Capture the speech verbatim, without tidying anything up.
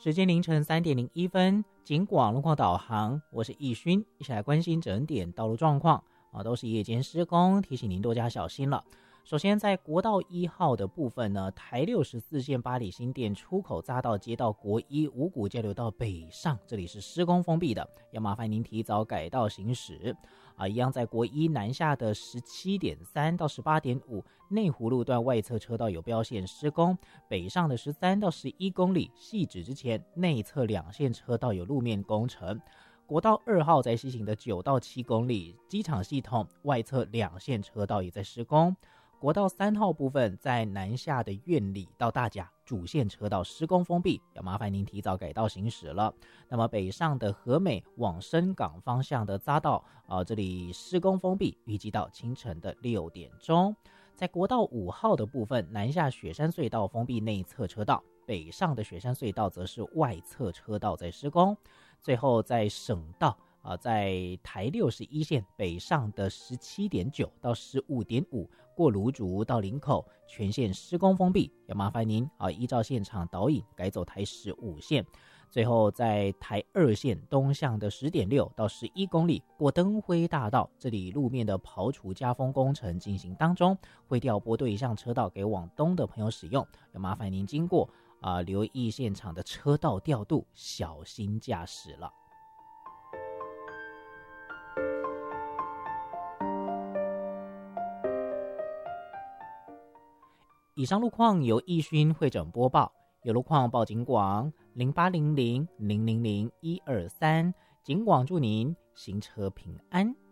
时间凌晨三点零一分，警广路况导航，我是易勋，一起来关心整点道路状况啊，都是夜间施工，提醒您多加小心了。首先，在国道一号的部分呢，台六十四线八里新店出口匝道接到国一五股交流道北上，这里是施工封闭的，要麻烦您提早改道行驶啊。一样在国一南下的十七点三到十八点五内湖路段外侧车道有标线施工，北上的十三到十一公里细指之前内侧两线车道有路面工程。国道二号在西行的九到七公里机场系统外侧两线车道也在施工。国道三号部分在南下的苑里到大甲主线车道施工封闭，要麻烦您提早改道行驶了。那么北上的和美往深港方向的匝道啊、呃，这里施工封闭，预计到清晨的六点钟。在国道五号的部分，南下雪山隧道封闭内侧车道，北上的雪山隧道则是外侧车道在施工。最后在省道啊，在台六十一线北上的十七点九到十五点五过芦竹到林口全线施工封闭，要麻烦您啊依照现场导引改走台十五线。最后在台二线东向的十点六到十一公里过灯辉大道，这里路面的刨除加封工程进行当中，会调拨对向车道给往东的朋友使用，要麻烦您经过啊留意现场的车道调度，小心驾驶了。以上路况由易勋会诊播报，有路况报警广零八零零零零零一二三，警广祝您行车平安。